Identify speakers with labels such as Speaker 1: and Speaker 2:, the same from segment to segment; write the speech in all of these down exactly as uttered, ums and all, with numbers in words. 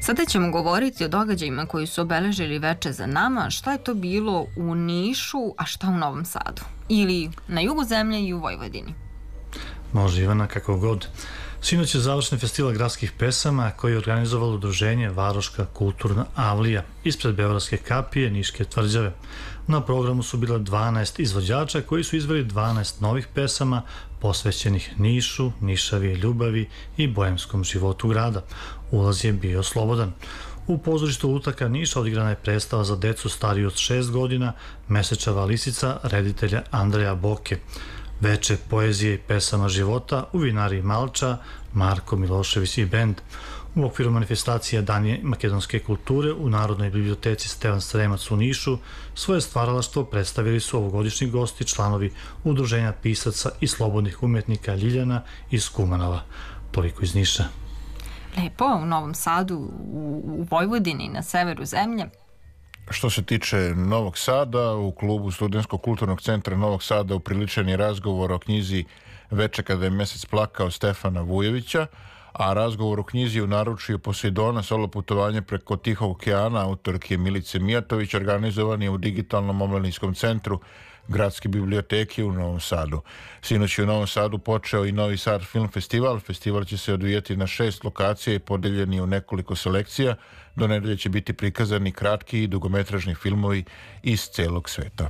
Speaker 1: Sada ćemo govoriti o događajima koji su obeležili veče za nama, šta je to bilo u Nišu, a šta u Novom Sadu. Ili na jugu zemlje i u Vojvodini.
Speaker 2: Može, Ivana, kako god. Sinoć je završen festival gradskih pesama koji je organizovalo udruženje Varoška kulturna avlija ispred Beogradske kapije Niške tvrđave. Na programu su bila dvanaest izvođača koji su izveli dvanaest novih pesama posvećenih Nišu, Nišavi ljubavi i bojemskom životu grada. Ulaz je bio slobodan. U pozorištu Lutaka Niša odigrana je predstava za decu stariju od šest godina Mesečava lisica reditelja Andreja Boke. Veče poezije i pesama života u vinariji Malča, Marko Milošević i bend. U okviru manifestacije Dani makedonske kulture u Narodnoj biblioteci Stevan Sremac u Nišu svoje stvaralaštvo predstavili su ovogodišnji gosti, članovi Udruženja pisaca i slobodnih umetnika Ljiljana iz Kumanova. Toliko iz Niša.
Speaker 1: Lepo, u Novom Sadu, u Vojvodini, na severu zemlje.
Speaker 3: Što se tiče Novog Sada, u klubu Studentskog kulturnog centra Novog Sada upriličen je razgovor o knjizi Veče kada je mesec plakao Stefana Vujevića, a razgovor o knjizi u naručju Poseidona, solo putovanje preko Tihog okeana, autorke Milice Mijatović, organizovan je u digitalnom omladinskom centru Gradske biblioteke u Novom Sadu. Sinoć je u Novom Sadu počeo i Novi Sad film festival. Festival će se odvijati na šest lokacija i podeljeni u nekoliko selekcija. Do nedelje će biti prikazani kratki i dugometražni filmovi iz celog sveta.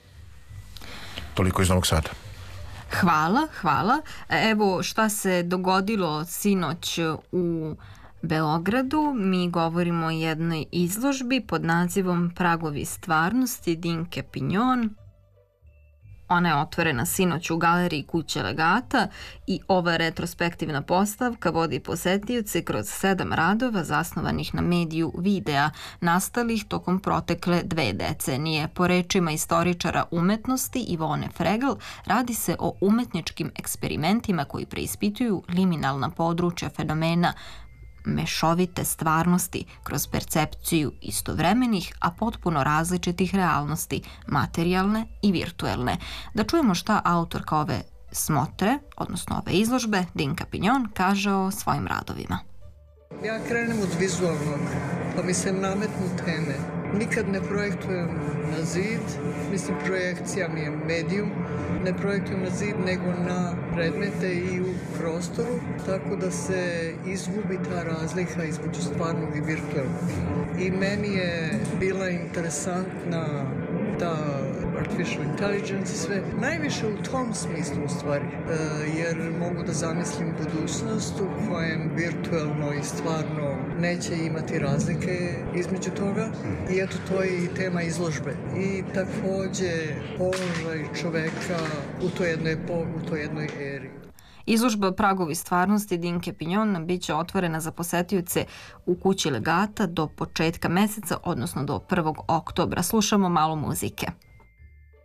Speaker 3: Toliko iz Novog Sada.
Speaker 1: Hvala, hvala. Evo šta se dogodilo sinoć u Beogradu. Mi govorimo o jednoj izložbi pod nazivom Pragovi stvarnosti Dinke Pinjon. Ona je otvorena sinoć u galeriji Kuće legata i ova retrospektivna postavka vodi posetioce kroz sedam radova zasnovanih na mediju videa, nastalih tokom protekle dve decenije. Po rečima istoričara umetnosti Ivone Fregal, radi se o umetničkim eksperimentima koji preispituju liminalna područja fenomena mešovite stvarnosti kroz percepciju istovremenih, a potpuno različitih realnosti, materijalne i virtuelne. Da čujemo šta autorka ove smotre, odnosno ove izložbe, Dinka Pinjon, kaže o svojim radovima.
Speaker 4: Ja krenem od vizualnog, pa mi se nametnu teme. Nikad ne projektujem na zid, mislim projekcija mi je medijum, ne projektujem na zid nego na predmete i u prostoru, tako da se izgubi ta razlika između stvarnog i virtualnog. I meni je bila interesantna ta artificial intelligence i sve, najviše u tom smislu u stvari, jer mogu da zamislim budućnost u kojem virtualno i stvarno neće imati razlike između toga i eto to je i tema izložbe i takođe položaj čoveka u toj jednoj, u toj jednoj eri.
Speaker 1: Izložba Pragovi stvarnosti Dinke Pinjon bit će otvorena za posetioce u Kući legata do početka meseca, odnosno do prvog oktobra. Slušamo malo muzike.